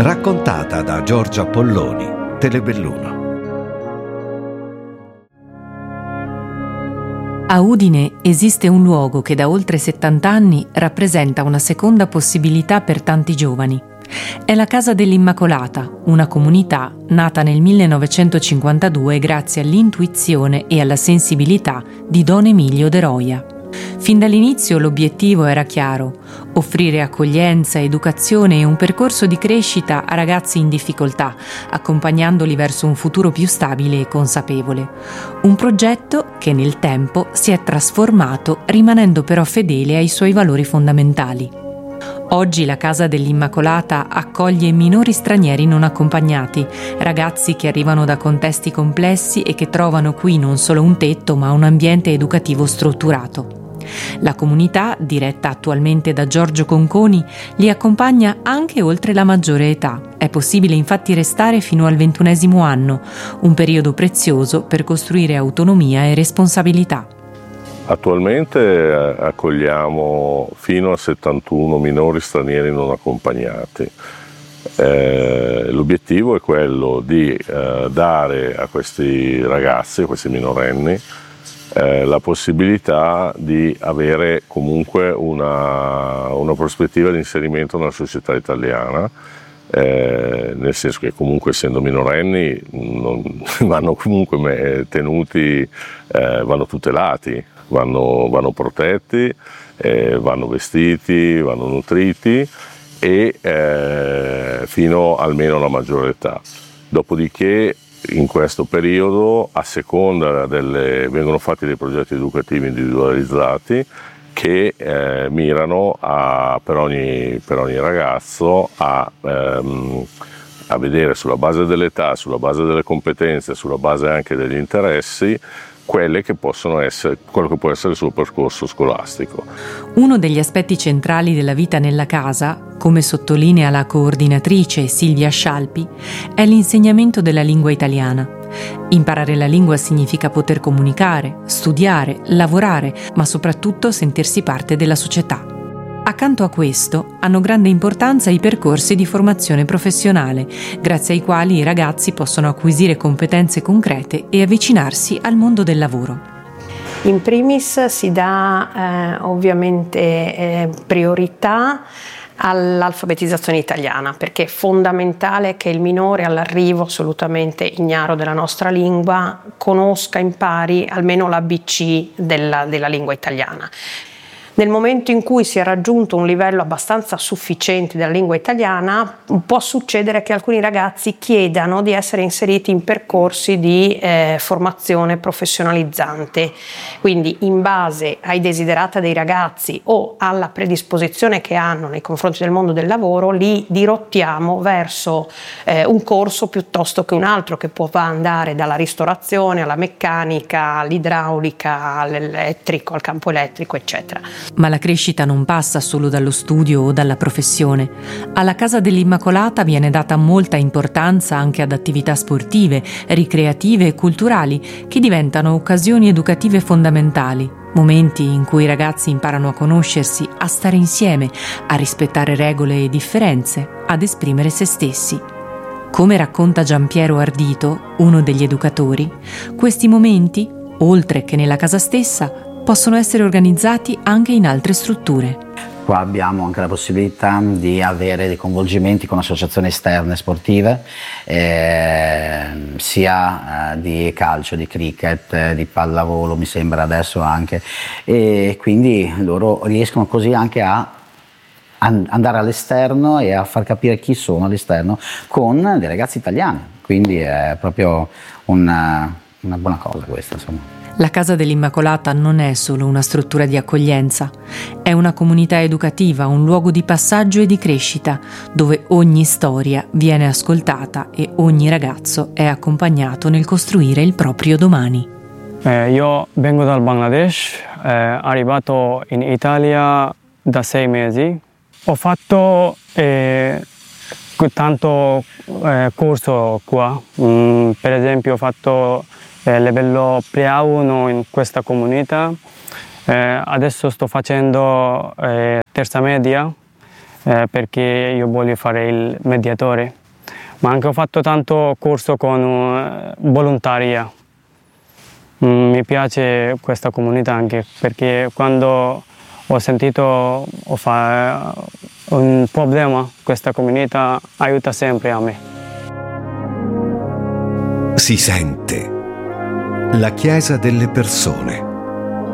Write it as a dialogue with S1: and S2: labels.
S1: raccontata da Giorgia Polloni, Telebelluno.
S2: A Udine esiste un luogo che da oltre 70 anni rappresenta una seconda possibilità per tanti giovani. È la Casa dell'Immacolata, una comunità nata nel 1952 grazie all'intuizione e alla sensibilità di Don Emilio De Roia. Fin dall'inizio l'obiettivo era chiaro: offrire accoglienza, educazione e un percorso di crescita a ragazzi in difficoltà, accompagnandoli verso un futuro più stabile e consapevole. Un progetto che nel tempo si è trasformato, rimanendo però fedele ai suoi valori fondamentali. Oggi la Casa dell'Immacolata accoglie minori stranieri non accompagnati, ragazzi che arrivano da contesti complessi e che trovano qui non solo un tetto ma un ambiente educativo strutturato. La comunità, diretta attualmente da Giorgio Conconi, li accompagna anche oltre la maggiore età. È possibile infatti restare fino al 21° anno, un periodo prezioso per costruire autonomia e responsabilità.
S3: Attualmente accogliamo fino a 71 minori stranieri non accompagnati. L'obiettivo è quello di dare a questi ragazzi, a questi minorenni, la possibilità di avere comunque una prospettiva di inserimento nella società italiana, nel senso che comunque essendo minorenni vanno comunque tenuti, vanno tutelati, vanno protetti, vanno vestiti, vanno nutriti e fino almeno alla maggiore età. Dopodiché in questo periodo, a seconda vengono fatti dei progetti educativi individualizzati che mirano per ogni ragazzo a vedere sulla base dell'età, sulla base delle competenze, sulla base anche degli interessi, quello che può essere il suo percorso scolastico.
S2: Uno degli aspetti centrali della vita nella casa, come sottolinea la coordinatrice Silvia Scialpi, è l'insegnamento della lingua italiana. Imparare la lingua significa poter comunicare, studiare, lavorare, ma soprattutto sentirsi parte della società. Accanto a questo hanno grande importanza i percorsi di formazione professionale, grazie ai quali i ragazzi possono acquisire competenze concrete e avvicinarsi al mondo del lavoro.
S4: In primis si dà ovviamente priorità all'alfabetizzazione italiana, perché è fondamentale che il minore all'arrivo assolutamente ignaro della nostra lingua conosca, impari almeno l'ABC della lingua italiana. Nel momento in cui si è raggiunto un livello abbastanza sufficiente della lingua italiana, può succedere che alcuni ragazzi chiedano di essere inseriti in percorsi di formazione professionalizzante. Quindi in base ai desiderata dei ragazzi o alla predisposizione che hanno nei confronti del mondo del lavoro, li dirottiamo verso un corso piuttosto che un altro, che può andare dalla ristorazione alla meccanica, all'idraulica, all'elettrico, al campo elettrico, eccetera.
S2: Ma la crescita non passa solo dallo studio o dalla professione. Alla Casa dell'Immacolata viene data molta importanza anche ad attività sportive, ricreative e culturali che diventano occasioni educative fondamentali, momenti in cui i ragazzi imparano a conoscersi, a stare insieme, a rispettare regole e differenze, ad esprimere se stessi. Come racconta Giampiero Ardito, uno degli educatori, questi momenti, oltre che nella casa stessa, possono essere organizzati anche in altre strutture.
S5: Qua abbiamo anche la possibilità di avere dei coinvolgimenti con associazioni esterne sportive, sia di calcio, di cricket, di pallavolo, mi sembra adesso anche, e quindi loro riescono così anche a andare all'esterno e a far capire chi sono all'esterno con dei ragazzi italiani, quindi è proprio una buona cosa questa, insomma.
S2: La Casa dell'Immacolata non è solo una struttura di accoglienza, è una comunità educativa, un luogo di passaggio e di crescita, dove ogni storia viene ascoltata e ogni ragazzo è accompagnato nel costruire il proprio domani.
S6: Io vengo dal Bangladesh, arrivato in Italia da 6 mesi. Ho fatto tanto corso qua, per esempio ho fatto livello pre-A1 in questa comunità, adesso sto facendo terza media, perché io voglio fare il mediatore, ma anche ho fatto tanto corso con volontaria. Mi piace questa comunità anche perché quando ho sentito un problema, questa comunità aiuta sempre a me.
S1: Si sente la Chiesa delle persone.